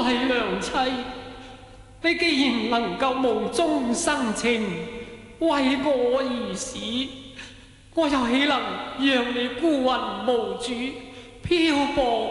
係良妻，你既然能夠無中生情，為我而死，我又豈能讓你孤魂無主，漂泊